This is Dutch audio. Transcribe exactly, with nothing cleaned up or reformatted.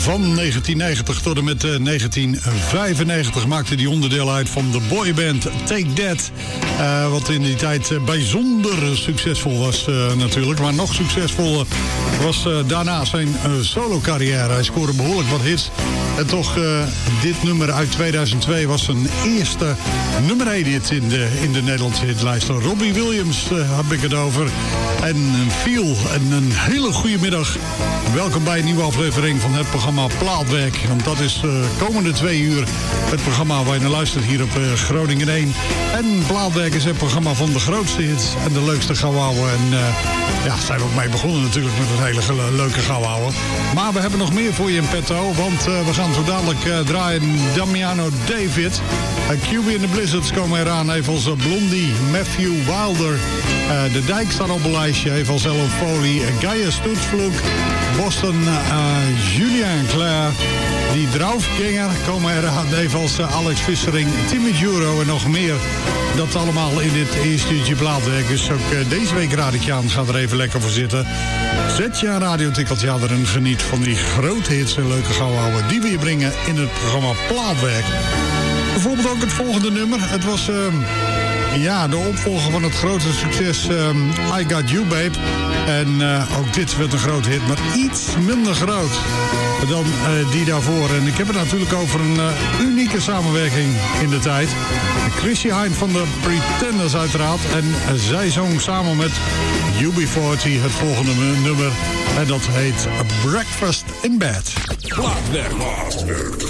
van negentien negentig tot en met negentien vijfennegentig maakte die onderdeel uit van de boyband Take That. Uh, wat in die tijd uh, bijzonder succesvol was uh, natuurlijk. Maar nog succesvoller was uh, daarna zijn uh, solo carrière. Hij scoorde behoorlijk wat hits. En toch, uh, dit nummer uit tweeduizend twee was zijn eerste nummer één hit in de, in de Nederlandse hitlijst. Robbie Williams uh, heb ik het over. En een feel en een hele goede middag. Welkom bij een nieuwe aflevering van het programma Plaatwerk. Want dat is uh, komende twee uur het programma waar je naar luistert hier op uh, Groningen één. En Plaatwerk is het programma van de grootste hits en de leukste gauwouwen. En uh, ja, zijn we ook mee begonnen natuurlijk met het hele ge- leuke gauwouwen. Maar we hebben nog meer voor je in petto. Want uh, we gaan zo dadelijk uh, draaien Damiano David. Uh, Q B en de Blizzards komen eraan. Evenals uh, Blondie, Matthew Wilder. Uh, de Dijk staat op een lijstje. Evenals Ellen Foley, uh, Gaia Stoetsvloek. Boston, uh, Julian Claire. Die Draufgänger komen eraan. Evenals uh, Alex Vissering, Timmy Juro en nog meer. Dat allemaal in dit eerste uurtje Plaatwerk. Dus ook uh, deze week raad ik je aan. Ga er even lekker voor zitten. Zet je een radiotikkeltje aan en geniet van die grote hits en leuke gauwouwen die we je brengen in het programma Plaatwerk. Bijvoorbeeld ook het volgende nummer. Het was uh, ja, de opvolger van het grote succes um, I Got You Babe. En uh, ook dit werd een grote hit, maar iets minder groot dan uh, die daarvoor. En ik heb het natuurlijk over een uh, unieke samenwerking in de tijd. Chrissy Hynde van de Pretenders uiteraard. En uh, zij zong samen met U B veertig het volgende nummer. En dat heet Breakfast in Bed. Plaatwerk.